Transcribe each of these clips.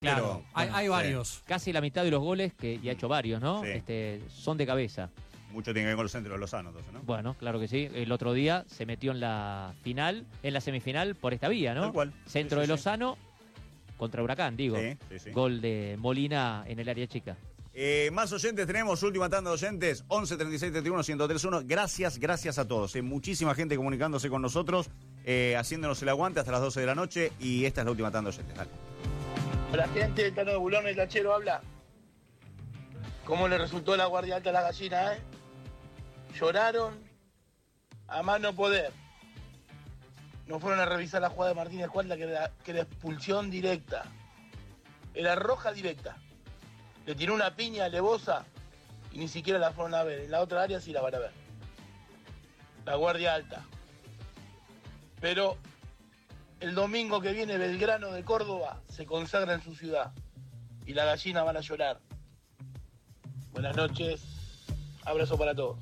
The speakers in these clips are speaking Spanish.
Claro, hay varios. Casi la mitad de los goles, y ha hecho varios, ¿no? Sí. Son de cabeza. Mucho tiene que ver con los centros de Lozano, entonces, ¿no? Bueno, claro que sí. El otro día se metió en la semifinal por esta vía, ¿no? Tal cual. Centro de Lozano contra Huracán, digo. Sí. Gol de Molina en el área chica. Más oyentes tenemos, última tanda de oyentes, 11 36 31 1031. Gracias a todos. Muchísima gente comunicándose con nosotros, haciéndonos el aguante hasta las 12 de la noche. Y esta es la última tanda de oyentes. Dale. La gente del Tano de Bulón, el tachero, habla. ¿Cómo le resultó la guardia alta a la gallina, Lloraron a más no poder. No fueron a revisar la jugada de Martínez Cuadra, que era expulsión directa. Era roja directa. Le tiró una piña a Levosa y ni siquiera la fueron a ver. En la otra área sí la van a ver. La guardia alta. Pero el domingo que viene Belgrano de Córdoba se consagra en su ciudad. Y la gallina van a llorar. Buenas noches. Abrazo para todos.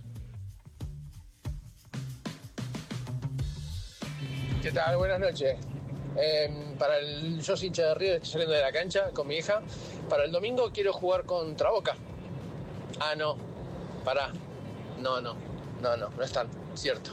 ¿Qué tal? Buenas noches. Yo soy hincha de River, estoy saliendo de la cancha con mi hija. Para el domingo quiero jugar contra Boca. Ah, no. Pará. No es tan cierto.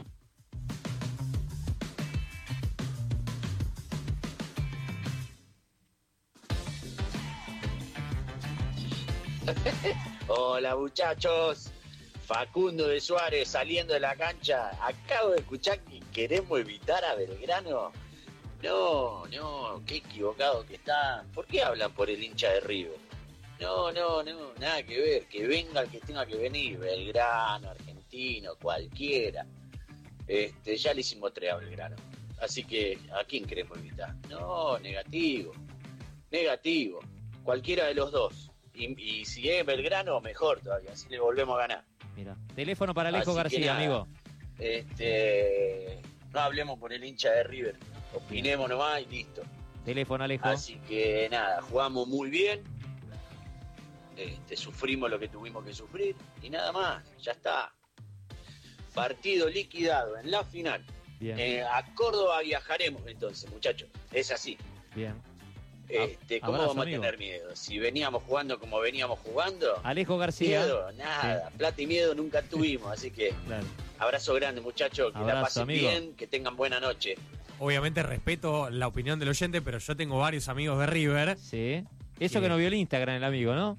Hola muchachos, Facundo de Suárez saliendo de la cancha. Acabo de escuchar que queremos evitar a Belgrano. No, qué equivocado que están. ¿Por qué hablan por el hincha de River? No, nada que ver. Que venga el que tenga que venir, Belgrano, Argentino, cualquiera. Ya le hicimos 3 a Belgrano. Así que, ¿a quién queremos evitar? No, negativo. Cualquiera de los dos. Y si es Belgrano, mejor todavía, así le volvemos a ganar. Mira, teléfono para Alejo Así García, nada, amigo. No hablemos por el hincha de River, opinemos nomás y listo. Teléfono, Alejo. Así que nada, jugamos muy bien, sufrimos lo que tuvimos que sufrir y nada más, ya está. Partido liquidado en la final. Bien. A Córdoba viajaremos entonces, muchachos, es así. Bien. ¿Cómo abrazo, vamos amigo. a tener miedo? Si veníamos jugando como veníamos jugando, Alejo García. miedo, nada, plata y miedo nunca tuvimos, así que Claro. abrazo grande muchachos, que la Abrazo, pasen amigo. bien, que tengan buena noche. Obviamente respeto la opinión del oyente, pero yo tengo varios amigos de River. Sí. Eso que no vio el Instagram, el amigo, ¿no?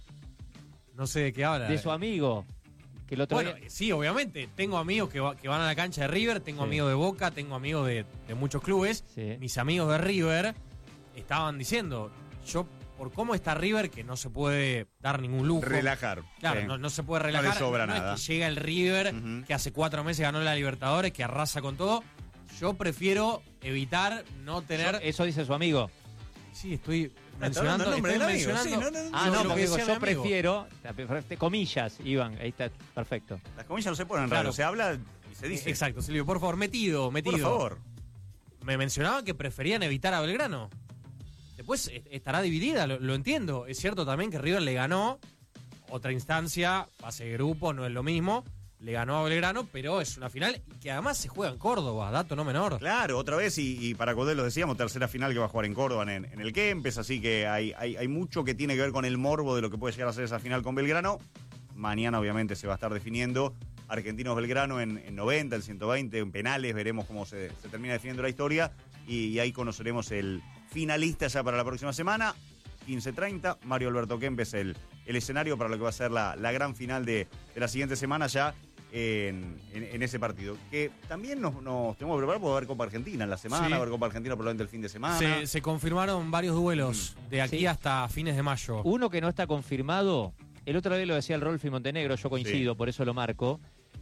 No sé de qué habla. De su amigo. Que el otro Bueno, día... sí, obviamente. Tengo amigos que van a la cancha de River, tengo Sí. amigos de Boca, tengo amigos de muchos clubes. Sí. Mis amigos de River estaban diciendo, yo, por cómo está River, que no se puede dar ningún lujo. Relajar. Claro, Sí. no se puede No le relajar. sobra no nada. Es que llega el River, que hace 4 meses ganó la Libertadores, que arrasa con todo. Yo prefiero evitar no tener... Eso dice su amigo. Sí, estoy Está hablando mencionando... el nombre estoy del amigo, mencionando sí, Ah, lo no, que porque digo, decía yo mi amigo. prefiero, comillas, Iván, ahí está, perfecto. Las comillas no se ponen Claro. raro, se habla y se dice. Exacto, Silvio, por favor, metido. Por favor. Me mencionaban que preferían evitar a Belgrano. Después estará dividida, lo entiendo. Es cierto también que River le ganó, otra instancia, fase de grupo, no es lo mismo. Le ganó a Belgrano, pero es una final y que además se juega en Córdoba, dato no menor. Claro, otra vez, y para Codel lo decíamos, tercera final que va a jugar en Córdoba en el Kempes, así que hay mucho que tiene que ver con el morbo de lo que puede llegar a ser esa final con Belgrano. Mañana obviamente se va a estar definiendo Argentinos-Belgrano en 90, en 120, en penales, veremos cómo se termina definiendo la historia y ahí conoceremos el finalista ya para la próxima semana. 15:30, Mario Alberto Kempes el escenario para lo que va a ser la gran final de la siguiente semana ya en ese partido. Que también nos tenemos que preparar porque va a haber Copa Argentina en la semana, Sí. va a haber Copa Argentina probablemente el fin de semana. Se confirmaron varios duelos de aquí Sí. hasta fines de mayo. Uno que no está confirmado, el otro día lo decía el Rolfi Montenegro, yo coincido, por eso lo marco.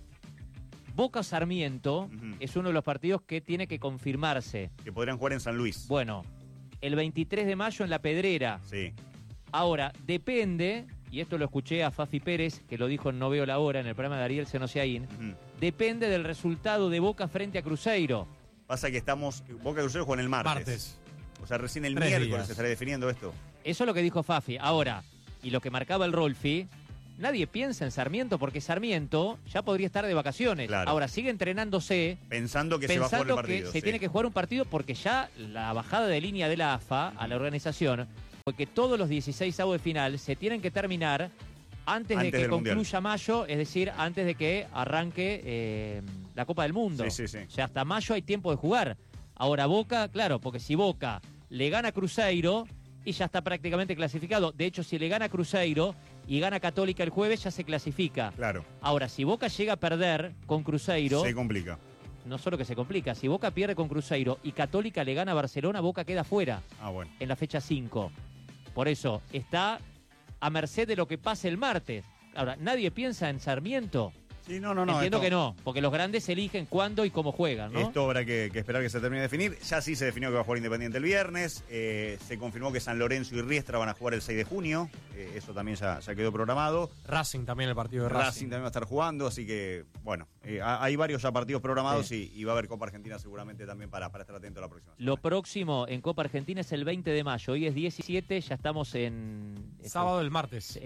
Boca Sarmiento es uno de los partidos que tiene que confirmarse. Que podrían jugar en San Luis. Bueno, el 23 de mayo en La Pedrera. Sí. Ahora, depende, y esto lo escuché a Fafi Pérez, que lo dijo en No Veo la Hora, en el programa de Ariel Senosiaín, depende del resultado de Boca frente a Cruzeiro. Pasa que Boca y Cruzeiro juegan el martes. O sea, recién el 3 miércoles días. se estará definiendo esto. Eso es lo que dijo Fafi. Ahora, y lo que marcaba el Rolfi, nadie piensa en Sarmiento porque Sarmiento ya podría estar de vacaciones. Claro. Ahora, sigue entrenándose Pensando que se va a jugar el partido. se sí. tiene que jugar un partido porque ya la bajada de línea de la AFA a la organización porque todos los 16avos de final se tienen que terminar antes de que concluya mayo, es decir, antes de que arranque la Copa del Mundo. Sí. O sea, hasta mayo hay tiempo de jugar. Ahora Boca, claro, porque si Boca le gana a Cruzeiro y ya está prácticamente clasificado. De hecho, si le gana a Cruzeiro y gana Católica el jueves, ya se clasifica. Claro. Ahora, si Boca llega a perder con Cruzeiro... Se complica. No solo que se complica, si Boca pierde con Cruzeiro y Católica le gana a Barcelona, Boca queda fuera en la fecha 5. Por eso, está a merced de lo que pase el martes. Ahora, nadie piensa en Sarmiento. Sí, no. Entiendo que no, porque los grandes eligen cuándo y cómo juegan, ¿no? Esto habrá que esperar que se termine de definir. Ya sí se definió que va a jugar Independiente el viernes. Se confirmó que San Lorenzo y Riestra van a jugar el 6 de junio. Eso también ya quedó programado. Racing también, el partido de Racing también va a estar jugando, así que, bueno, hay varios ya partidos programados y va a haber Copa Argentina seguramente también para estar atento a la próxima semana. Lo próximo en Copa Argentina es el 20 de mayo. Hoy es 17, ya estamos en... Sábado el martes.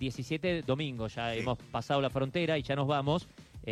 17 domingo, ya hemos pasado la frontera y ya nos vamos.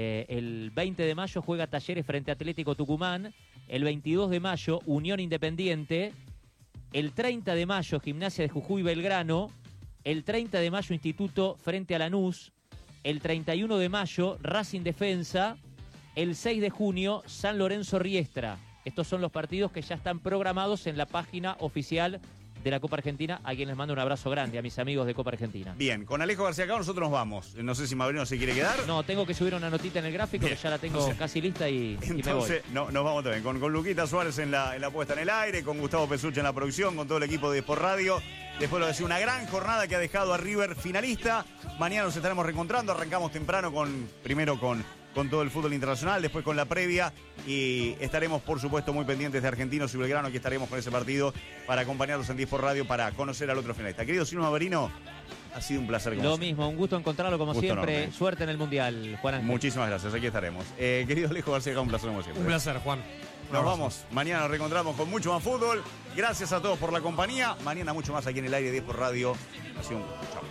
El 20 de mayo juega Talleres frente a Atlético Tucumán. El 22 de mayo, Unión Independiente. El 30 de mayo, Gimnasia de Jujuy Belgrano. El 30 de mayo, Instituto frente a Lanús. El 31 de mayo, Racing Defensa. El 6 de junio, San Lorenzo Riestra. Estos son los partidos que ya están programados en la página oficial de la Copa Argentina, a quien les mando un abrazo grande, a mis amigos de Copa Argentina. Bien, con Alejo García Cao nosotros nos vamos. No sé si Mabrino se quiere quedar. No, tengo que subir una notita en el gráfico, que ya la tengo casi lista y me voy. Entonces, nos vamos también. Con Luquita Suárez en la puesta en el aire, con Gustavo Pesucha en la producción, con todo el equipo de Sport Radio. Después lo decía, una gran jornada que ha dejado a River finalista. Mañana nos estaremos reencontrando. Arrancamos temprano primero con todo el fútbol internacional, después con la previa y estaremos por supuesto muy pendientes de Argentinos y Belgrano. Aquí estaremos con ese partido para acompañarlos en 10 por Radio para conocer al otro finalista. Querido Silvio Maverino, ha sido un placer. Lo mismo, un gusto encontrarlo como siempre. Enorme. Suerte en el Mundial, Juan Ángel. Muchísimas gracias, aquí estaremos. Querido Alejo García, un placer como siempre. Un placer, Juan. Nos vamos, mañana nos reencontramos con mucho más fútbol. Gracias a todos por la compañía. Mañana mucho más aquí en el aire 10 por Radio. Ha sido un gusto. Chao.